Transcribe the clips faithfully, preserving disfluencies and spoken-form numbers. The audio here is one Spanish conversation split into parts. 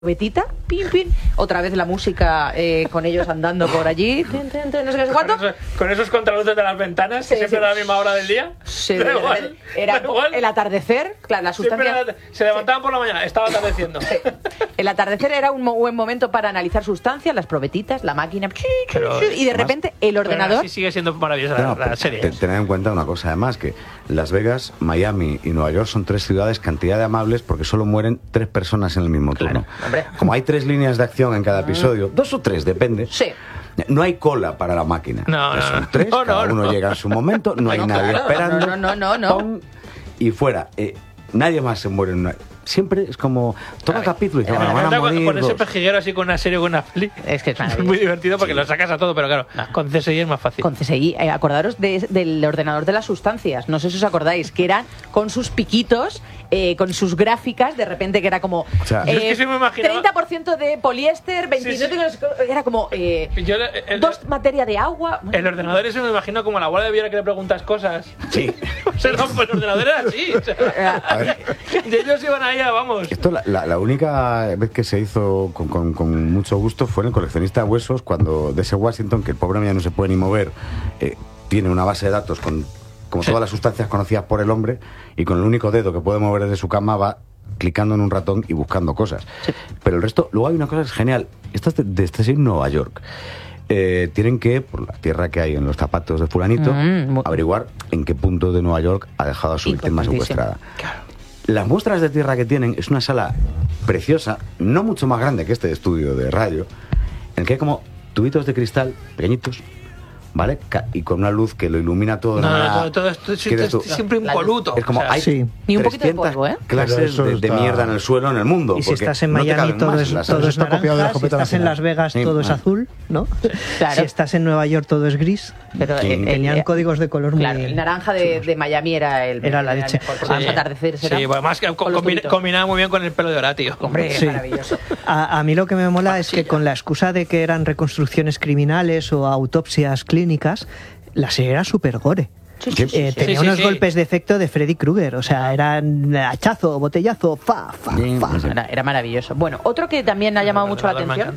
Betita, pim, pim, otra vez la música eh, con ellos andando por allí, ten, ten, ten, no sé qué, con, esos, con esos contraluces de las ventanas, sí, que siempre sí. A la misma hora del día. Sí, da igual, era da igual. El atardecer, claro, la sustancia... Era, se levantaban sí. por la mañana, estaba atardeciendo. Sí. El atardecer era un buen momento para analizar sustancias, las probetitas, la máquina, pero, y de repente el ordenador... Sí, sigue siendo maravillosa no, la, la serie. Ten, tened en cuenta una cosa, además, que Las Vegas, Miami y Nueva York son tres ciudades cantidad de amables porque solo mueren tres personas en el mismo turno. Claro, hombre. Como hay tres líneas de acción en cada episodio, dos o tres, depende. Sí. No hay cola para la máquina. No, no, son tres, no, cada no, uno no. llega en su momento, no hay no, nadie claro, esperando. No, no, no, no, no. Pum, y fuera. Eh, nadie más se muere en una... Siempre es como todo capítulo y te van a morir con ese dos. pejiguero así con una serie o con una flick. Es que es, es muy divertido porque sí. lo sacas a todo, pero claro, no. con C S I es más fácil. Con C S I, eh, acordaros de, del ordenador de las sustancias, no sé si os acordáis, que eran con sus piquitos, eh, con sus gráficas, de repente que era como o sea, eh, es que sí me imaginaba... treinta por ciento de poliéster, veintinueve por ciento sí, sí. era como eh, Yo, el, dos el, materia de agua. El ordenador ese me imagino como a la abuela de Viera que le preguntas cosas. Sí. O sea, no, pues el ordenador era así. O sea, y ellos iban allá, vamos. Esto la, la, la única vez que se hizo con, con, con mucho gusto fue en El coleccionista de huesos, cuando de ese Washington, que el pobre ya no se puede ni mover, eh, tiene una base de datos con como sí. todas las sustancias conocidas por el hombre, y con el único dedo que puede mover desde su cama va clicando en un ratón y buscando cosas. Sí. Pero el resto, luego hay una cosa que es genial. Esta es de, de este en Nueva York. Eh, tienen que, por la tierra que hay en los zapatos de fulanito, mm, averiguar en qué punto de Nueva York ha dejado a su víctima secuestrada. Claro. Las muestras de tierra que tienen es una sala preciosa, no mucho más grande que este estudio de radio, en el que hay como tubitos de cristal pequeñitos, ¿vale? Y con una luz que lo ilumina todo. No, no, no, todo, todo esto es, es siempre impoluto. Es como, o sea, hay sí. Ni un poquito de polvo, ¿eh? clases de, de mierda en el suelo en el mundo. Y si estás en Miami, no todo es, todo es naranja, si estás en Las Vegas, sí, todo es azul, ¿no? Sí. Claro. Si estás en Nueva York, todo es gris. Pero sí. el, tenían el, códigos de color claro, muy... el naranja de, de Miami era el... Era la leche. Mejor, porque sí. los atardeceres eran... Sí, bueno, además que combina, combinaba muy bien con el pelo de Horatio. Hombre, sí. maravilloso. A, a mí lo que me mola es que con la excusa de que eran reconstrucciones criminales o autopsias clínicas, la serie era súper gore. Sí, sí, sí, eh, sí, tenía sí, unos sí. golpes de efecto de Freddy Krueger, o sea, eran hachazo, botellazo, fa, fa, fa. Era, era maravilloso. Bueno, otro que también ha llamado mucho la atención,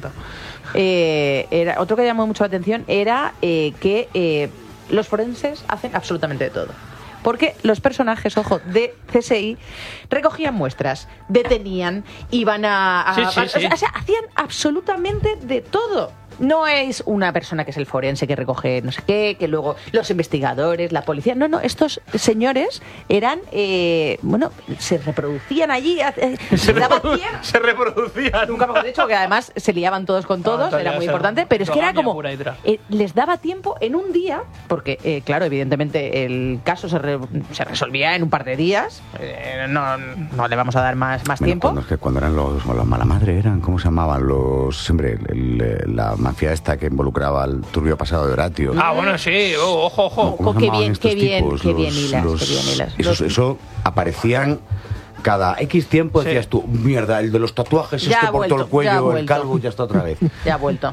eh, era, otro que ha llamado mucho la atención era eh, que eh, los forenses hacen absolutamente de todo. Porque los personajes, ojo, de C S I recogían muestras, detenían, iban a... a, sí, sí, a, sí. O sea, hacían absolutamente de todo. No es una persona que es el forense que recoge no sé qué, que luego los investigadores, la policía. No, no, estos señores eran, eh, bueno, se reproducían allí. Eh, se, daba reprodu tiempo. se reproducían. Nunca mejor dicho, que además se liaban todos con todos, ah, era muy importante, pero es que era como, eh, les daba tiempo en un día, porque, eh, claro, evidentemente el caso se, re se resolvía en un par de días, eh, no, no le vamos a dar más, más bueno, tiempo. Cuando, es que cuando eran los, los mala madre, eran, ¿cómo se llamaban? Los, siempre, el, el, la mafia esta que involucraba al turbio pasado de Horatio. Ah, bueno, sí, oh, ojo, ojo. Oh, qué bien, qué bien, qué bien hilas, los, qué bien hilas. Esos, eso aparecían cada X tiempo, sí. Decías tú, mierda, el de los tatuajes, ya este por vuelto, todo el cuello, el calvo, ya está otra vez. Ya ha vuelto.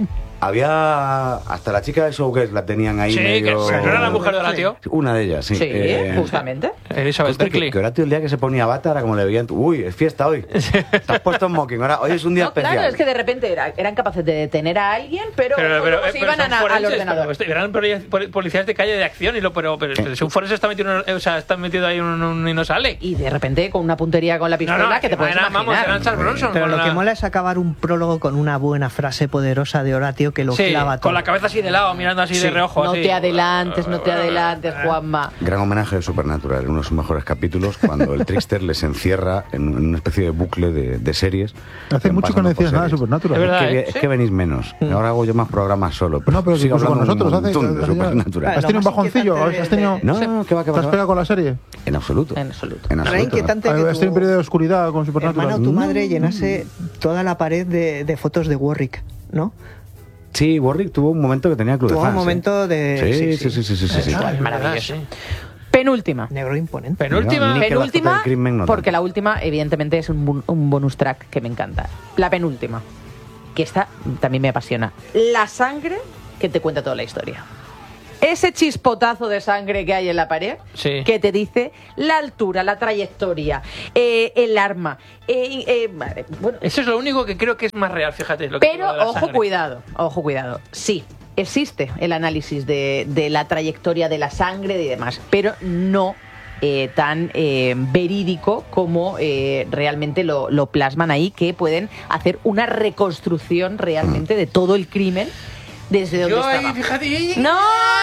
Había hasta la chica de Showgirls la tenían ahí sí, medio... que no era la mujer de Horatio. Sí. Una de ellas, sí. Sí, eh, justamente. Elizabeth Berkley. Que, que Horatio el día que se ponía bata era como le veían, uy, es fiesta hoy. Te has puesto en smoking, ahora hoy es un día no, especial. Claro, es que de repente era, eran capaces de detener a alguien, pero, pero, pero, se pero iban a, forenses, al ordenador. Pero, eran policías de calle de acción, y lo, pero, pero, pero si un forense está metido, o sea, está metido ahí un, un, y no sale. Y de repente con una puntería con la pistola no, no, que te puedes era, imaginar. Vamos, eran Charles Bronson. Pero lo la... que mola es acabar un prólogo con una buena frase poderosa de Horatio que lo sí, clava todo. Con la cabeza así de lado, mirando así sí. de reojo. No así. te adelantes, no te adelantes, Juanma. Gran homenaje de Supernatural, uno de sus mejores capítulos, cuando el Trickster les encierra en, en una especie de bucle de, de series. Hace mucho que no decías nada de Supernatural. Es, verdad, es, que, ¿eh? es que venís menos. Mm. Ahora hago yo más programas solo. Pero no, pero sigo con nosotros. Hace, de Supernatural. ¿Has tenido un bajoncillo? ¿Has tenido... No, no, ¿qué va, qué va? ¿Te has pegado con la serie? En absoluto. En absoluto. En absoluto. Inquietante ¿Has tenido un periodo de oscuridad con Supernatural? Hermano, tu madre llenase toda la pared de, de fotos de Warwick, ¿no? Sí, Warwick tuvo un momento que tenía club de fans. Tuvo un momento ¿eh? de... Sí, sí, sí, sí, sí, sí, sí, sí. Maravilloso. Penúltima. Negro imponente. Penúltima. Penúltima, porque la última, evidentemente, es un, un bonus track que me encanta. La penúltima, que esta también me apasiona. La sangre que te cuenta toda la historia. ese chispotazo de sangre que hay en la pared, Sí. que te dice la altura, la trayectoria, eh, el arma. Eh, eh, vale, bueno, Eso es lo único que creo que es más real, fíjate. Lo que pero lo de la ojo, sangre. cuidado, ojo, cuidado. Sí, existe el análisis de, de la trayectoria de la sangre y demás, pero no eh, tan eh, verídico como eh, realmente lo, lo plasman ahí, que pueden hacer una reconstrucción realmente de todo el crimen desde donde Yo ahí, estaba. fíjate. No,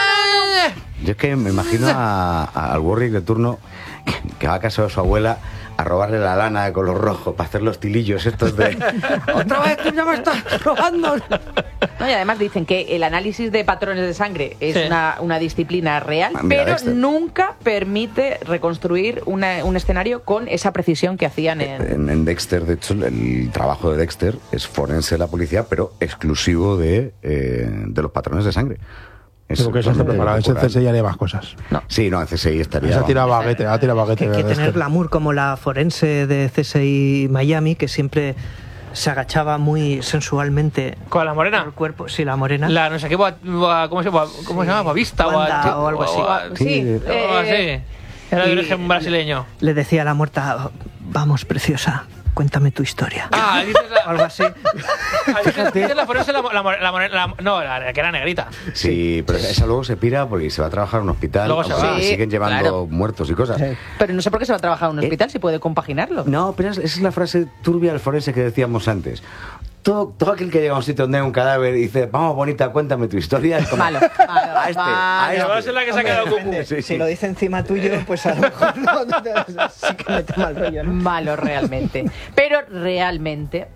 Yo es que me imagino a- a- al Warwick de turno que va a casa de su abuela a robarle la lana de color rojo para hacer los tilillos estos de... ¡Otra vez tú ya me estás robando! No, y además dicen que el análisis de patrones de sangre es Sí. una, una disciplina real, Ah, mira, pero Dexter. nunca permite reconstruir una- un escenario con esa precisión que hacían en... En, en Dexter, de hecho, el trabajo de Dexter es forense de la policía, pero exclusivo de, eh, de los patrones de sangre. Es Digo que eso está totalmente preparado. Ese corporal. C S I haría más cosas. Sí, no, en C S I estaría... Esa tira vamos. baguete, ha tirado Que baguete. hay que de tener Dexter. glamour como la forense de C S I Miami, que siempre se agachaba muy sensualmente ¿Con la morena? por el cuerpo. Sí, la morena. La no sé qué, boa- boa- ¿cómo se, boa- cómo se llama? Boavista Wanda o, o algo así. o- Sí, Sí, eh, o así. Era de y- origen brasileño. Le decía a la muerta, vamos, preciosa, cuéntame tu historia. Ah, dices O la, algo así. ah, dices, dices la forense, la, la, la, la- la- no, la que era negrita. Sí, pero esa luego se pira porque se va a trabajar a un hospital. Luego se aunque va. le Sí, siguen llevando claro. muertos y cosas. Pero no sé por qué se va a trabajar a un Eh, hospital si puede compaginarlo. No, pero es- esa es la frase turbia del forense que decíamos antes. Todo, todo aquel que llega a un sitio donde hay un cadáver y dice, vamos, bonita, cuéntame tu historia. Es como, Malo, malo, a este, a malo. este. Va a ser la que se ha quedado cucu. Sí, sí. Si lo dice encima tuyo, pues a lo mejor no, no te- sí que mete mal rollo, ¿no? Malo realmente. Pero realmente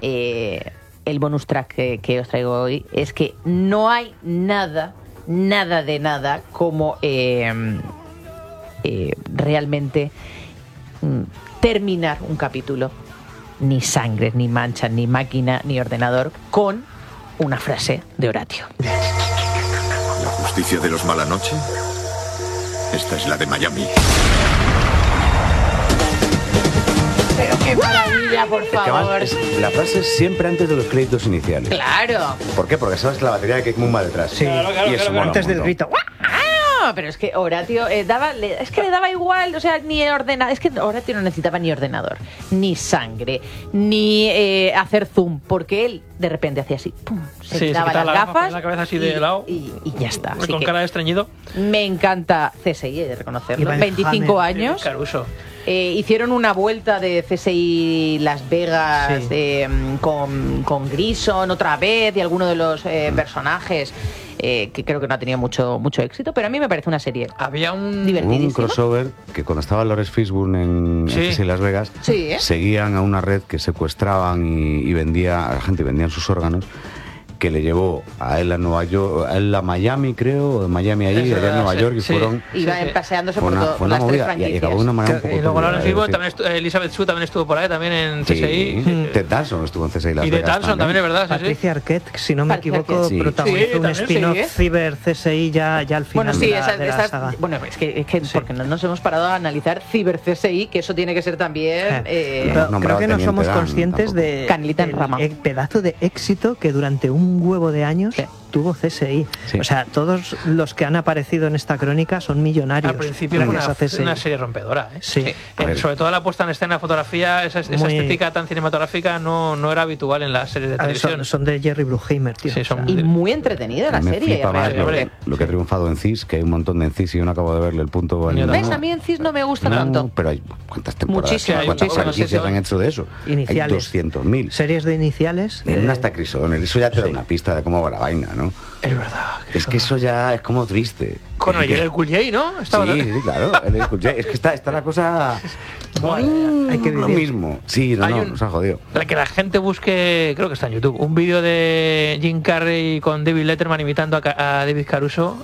eh, el bonus track que, que os traigo hoy es que no hay nada, nada de nada como eh, eh, realmente mm, terminar un capítulo. Ni sangre, ni mancha, ni máquina, ni ordenador, con una frase de Horatio. ¿La justicia de los Malanoche? Esta es la de Miami. Pero qué maravilla, por Es que además, favor. es- la frase es siempre antes de los créditos iniciales. Claro. ¿Por qué? Porque sabes que la batería de Cake Moon va detrás. Sí. Claro, claro, y eso claro, mola un Antes del montón. grito. Ah, pero es que Horatio eh, daba, le- es que le daba igual, o sea, ni ordenador, es que Horatio no necesitaba ni ordenador, ni sangre, ni eh, hacer zoom, porque él de repente hacía así, pum, se Sí, se quitaba quitaba las la gafa, gafas, ponía la cabeza así y, de lado. y, y ya está. Así Con que cara de estreñido. me encanta C S I, he de reconocerlo, Iván veinticinco Hammer. años. Caruso. Eh, hicieron una vuelta de C S I Las Vegas Sí. eh, con, con Grison otra vez y alguno de los eh, personajes eh, que creo que no ha tenido mucho, mucho éxito, pero a mí me parece una serie Había un... Hubo un divertidísima. crossover que cuando estaba Lawrence Fishburne en, Sí. en C S I Las Vegas, Sí, ¿eh? seguían a una red que secuestraban y, y vendía a la gente, vendían sus órganos, que le llevó a él a Nueva York, a él a Miami, creo, o de Miami allí, Eso allá en era, Nueva sí, York, y sí. fueron... Iban Sí, sí. paseándose Fue por, una, to- fue por una las tres movida y, y franquicias. acabó de una manera un poco Y luego turbia, Lawrence es Fishburne decir, también estu- Elizabeth Shue también estuvo por ahí, también en C S I. Sí, Ted Danson estuvo en C S I Las Y de Vegas Danson también es verdad, sí, sí. Patricia Arquette, si no me Patricia equivoco, Arquette. Sí. protagonizó Sí, un también, spin-off sí. Ciber C S I ya, ya al final Bueno, sí, de la, esa- de la esa- saga. bueno, es que, es que porque no nos hemos parado a analizar Ciber C S I, que eso tiene que ser también... eh, Pero nombrado creo que no Teniente somos Dan, conscientes tampoco. de Canelita en del rama. e- pedazo de éxito que durante un huevo de años Sí. tuvo C S I. Sí. O sea, todos los que han aparecido en esta crónica son millonarios. Al principio era gracias una, a C S I. una serie rompedora, ¿eh? Sí. Eh, A ver. sobre todo la puesta en escena, fotografía, esa, esa Muy- estética tan cinematográfica no, no era habitual en las series de A ver, televisión. son, son de Jerry Bruckheimer, tío. Sí, son- y muy entretenida la me serie. flipa más lo, realmente. lo que ha triunfado en C I S, que hay un montón de en C I S y yo no acabo de verle el punto al Yo ¿Ves? tampoco. A mí en C I S no me gusta No, tanto. pero hay cuántas temporadas, Muchísimas, cuántas muchísimas, franquicias sí, sí. han hecho de eso. Iniciales. Hay doscientos mil. Series de iniciales. En eh, una hasta Chris O'Donnell, eso ya te da sí. una pista de cómo va la vaina, ¿no? Es verdad. Es que eso ya es como triste. Con Es que- el, el Cool J, ¿no? Estaba Sí, sí, claro. el L Cool J. Es que está, está la cosa. Bueno, hay que lo vivir. mismo. Sí, no, Hay no, un- nos ha jodido. Para que la gente busque, creo que está en YouTube, un vídeo de Jim Carrey con David Letterman imitando a, Ca- a David Caruso,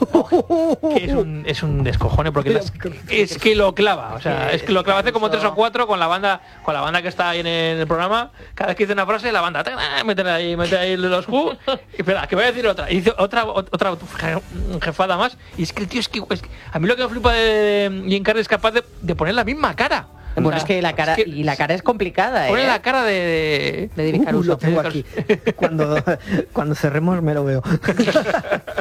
que es un, es un descojone porque las- es que lo clava, o sea, es que lo clava hace como tres o cuatro con la banda, con la banda que está ahí en el programa. Cada vez que dice una frase, la banda ¡ah! mete ahí, mete ahí los Who. Y espera, que voy a decir otra. Y dice otra, otra je- jefada más. Y es que el tío es que, es que- a mí lo que me flipa de Jim Carrey es capaz de, de poner la misma cara. Bueno, O sea, es que la cara, es que y la cara es complicada, ¿eh? Pone la cara de, de, de David Uh, Caruso. lo tengo aquí. Cuando, cuando cerremos me lo veo.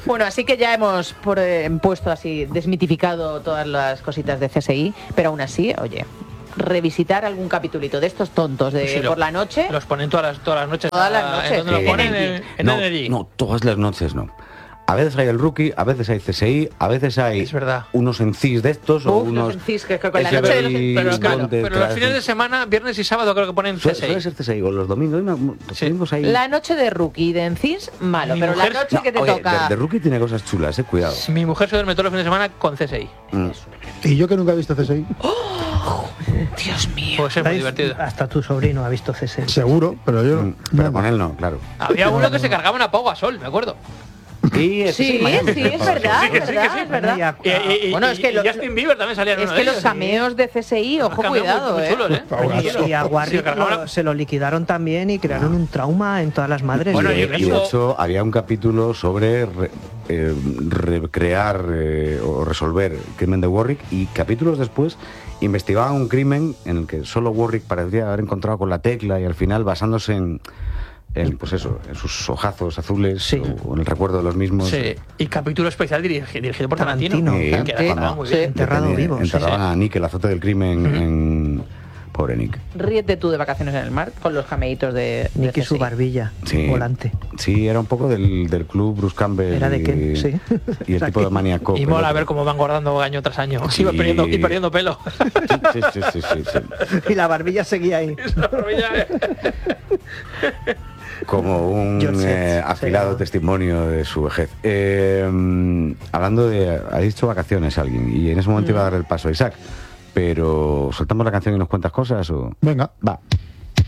Bueno, así que ya hemos por, eh, puesto así, desmitificado todas las cositas de C S I, pero aún así, oye, revisitar algún capitulito de estos tontos de Sí, lo- por la noche. Los ponen todas las, todas las noches. Todas las a- noches, ¿En dónde sí. lo ponen? En En, Energy. en no, Energy. no, todas las noches no. A veces hay el Rookie, a veces hay C S I, a veces hay Es verdad. unos en C I S de estos o Uf, los unos... en C I S que- que con la S B noche de los I, en- Pero, claro, Bonded, pero los claro, fines de semana, viernes y sábado, creo que ponen Suele, C S I. suele ser C S I, o los domingos, no, los Sí. domingos hay... La noche de Rookie de Encis, malo, Mi pero mujer- la noche No, que te oye, toca. de, de Rookie tiene cosas chulas, eh, cuidado. Mi mujer se duerme todos los fines de semana con C S I. Mm. Y yo que nunca he visto C S I. Dios mío. Puede ser muy Dave, divertido. Hasta tu sobrino ha visto C S I. Seguro, pero yo Mm, no. Pero con él no, claro. Había uno que se cargaba una Pau Gasol, me acuerdo. Sí, Sí, sí, es verdad, Sí, que es sí, que verdad, sí. es verdad. Ya- Y, y- y- Bueno, es que y lo- Justin Bieber también salía en Es uno que de los ellos. cameos de C S I, ojo, Unos cameos cuidado, muy, muy eh. chulos, ¿eh? Pau Gasol. Y a Warwick Sí, cargaba lo- una- se lo liquidaron también y crearon un trauma en todas las madres. Bueno, y, y y eso- de hecho había un capítulo sobre re- eh, recrear eh, o resolver el crimen de Warwick, y capítulos después investigaban un crimen en el que solo Warwick parecía haber encontrado con la tecla, y al final, basándose en, en pues eso, en sus ojazos azules, Sí. o en el recuerdo de los mismos, Sí, eh, y capítulo especial dirigi- dirigido por Tarantino. Tarantino. Que Sí, era- cuando- estaba muy sí. bien. Enterrado detenía- vivo, sí, enterraban sí. a Nick, el azote del crimen, en... Pobre Nick. Ríete tú de vacaciones en el mar con los cameitos de, de Nicky C S I. su barbilla, Sí. volante. Sí, era un poco del, del club Bruce Campbell. Era de y- Ken, sí. Y el tipo de maníaco. Y mola ver cómo van guardando año tras año. Sí. Iba perdiendo, y perdiendo pelo. Sí, sí, sí, sí, sí. Y la barbilla seguía ahí. Como un George eh, Sets, afilado sí. testimonio de su vejez. Eh, hablando de... Ha dicho vacaciones alguien, y en ese momento iba a dar el paso a Isaac. Pero, ¿soltamos la canción y nos cuentas cosas o...? Venga. Va.